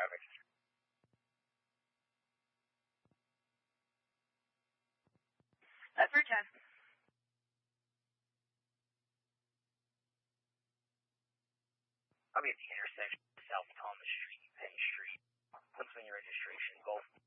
traffic. Upper 10. I'll be at the intersection of South Thomas Street, Penn Street. Pennsylvania registration, Golf